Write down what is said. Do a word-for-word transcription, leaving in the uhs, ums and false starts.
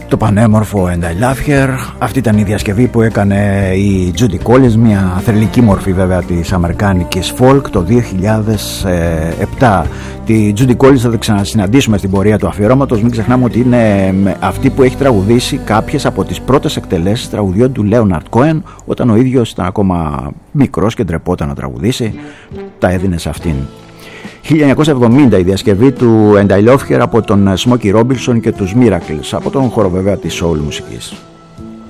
Το πανέμορφο And I Love Her. Αυτή ήταν η διασκευή που έκανε η Judy Collins, μια θρυλική μορφή βέβαια της αμερικάνικης folk, το δύο χιλιάδες επτά. Τη Judy Collins θα την ξανασυναντήσουμε στην πορεία του αφιερώματος. Μην ξεχνάμε ότι είναι αυτή που έχει τραγουδήσει κάποιες από τις πρώτες εκτελέσεις τραγουδιών του Leonard Cohen, όταν ο ίδιος ήταν ακόμα μικρός και ντρεπόταν να τραγουδήσει, τα έδινε σε αυτήν. χίλια εννιακόσια εβδομήντα η διασκευή του And I Love Her από τον Smokey Robinson και τους Miracles, από τον χώρο βέβαια της soul μουσικής.